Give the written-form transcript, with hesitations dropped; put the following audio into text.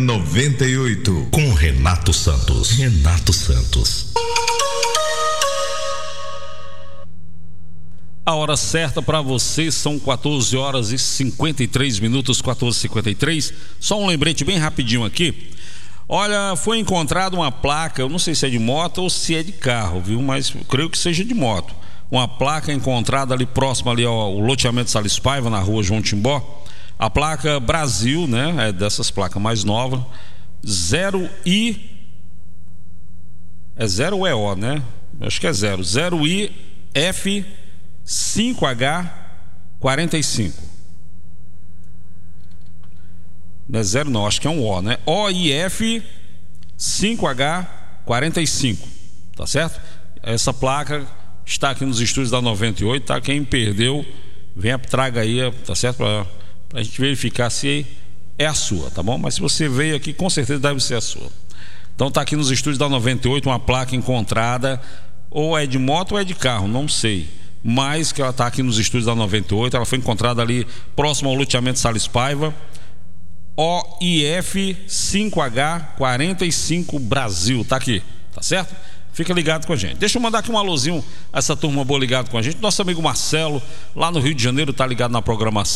98 com Renato Santos. A hora certa para você são 14 horas e 53 minutos, 14h53. Só um lembrete bem rapidinho aqui. Olha, foi encontrada uma placa, eu não sei se é de moto ou se é de carro, viu? Mas eu creio que seja de moto. Uma placa encontrada ali próximo ali ao loteamento Salles Paiva, na rua João Timbó. A placa Brasil, né? É dessas placas mais novas. 0I. É 0 ou é O, né? Acho que é 0. 0IF 5H45. Não é 0 não, acho que é um O, né? OIF 5H45. Tá certo? Essa placa está aqui nos estúdios da 98, tá? Quem perdeu, venha, traga aí, tá certo? Pra gente verificar se é a sua, tá bom? Mas se você veio aqui, com certeza deve ser a sua. Então tá aqui nos estúdios da 98 uma placa encontrada, ou é de moto ou é de carro, não sei. Mas que ela tá aqui nos estúdios da 98, ela foi encontrada ali próximo ao loteamento Salles Paiva. OIF 5H45 Brasil, tá aqui, tá certo? Fica ligado com a gente. Deixa eu mandar aqui um alôzinho a essa turma boa ligado com a gente. Nosso amigo Marcelo, lá no Rio de Janeiro, tá ligado na programação.